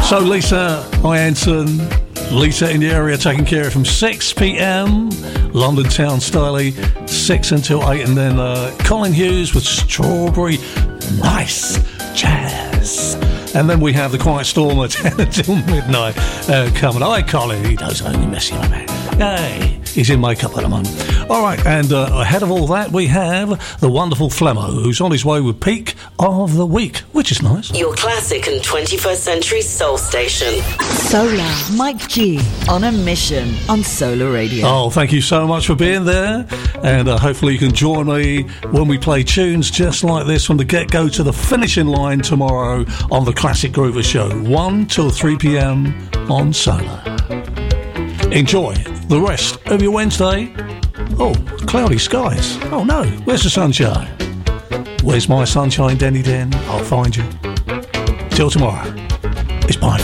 So Lisa Ianson, Lisa in the area taking care of from 6 p.m. London Town Styley, 6 until 8, and then Colin Hughes with Strawberry Nice Jazz. And then we have the Quiet Storm at 10 until midnight coming. Hi, Colin. He does only mess you up. Hey, he's in makeup at the moment. All right, and ahead of all that, we have the wonderful Flemmo, who's on his way with Peak of the Week, which is nice. Your classic and 21st century soul station. Solar, Mike G, on a mission on Solar Radio. Oh, thank you so much for being there. And hopefully you can join me when we play tunes just like this from the get-go to the finishing line tomorrow on the Classic Groover Show, 1 till 3 p.m. on Solar. Enjoy the rest of your Wednesday. Oh, cloudy skies. Oh no, where's the sunshine? Where's my sunshine, Denny Den? I'll find you. Till tomorrow. It's bye.